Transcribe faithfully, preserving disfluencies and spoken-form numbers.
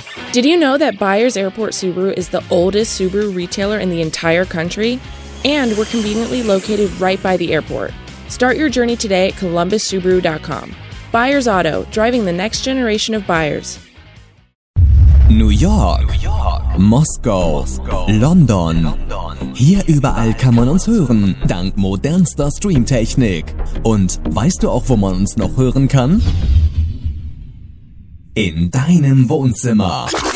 Did you know that Byers Airport Subaru is the oldest Subaru retailer in the entire country? And we're conveniently located right by the airport. Start your journey today at columbus subaru dot com. Byers Auto, driving the next generation of buyers. New York, New York. Moskau, Moskau. London. London. Hier überall kann man uns hören, dank modernster Streamtechnik. Und weißt du auch, wo man uns noch hören kann? In deinem Wohnzimmer.